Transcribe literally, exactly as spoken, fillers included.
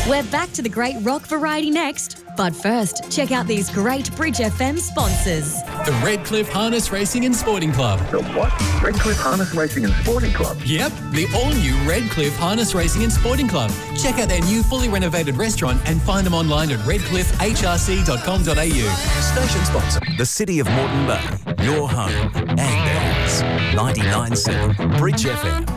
We're back to the great rock variety next. But first, check out these great Bridge F M sponsors. The Redcliffe Harness Racing and Sporting Club. The what? Redcliffe Harness Racing and Sporting Club? Yep, the all-new Redcliffe Harness Racing and Sporting Club. Check out their new fully renovated restaurant and find them online at redcliffe h r c dot com dot a u. Station sponsor, the City of Moreton Bay. Your home and ours. ninety-nine point seven Bridge F M.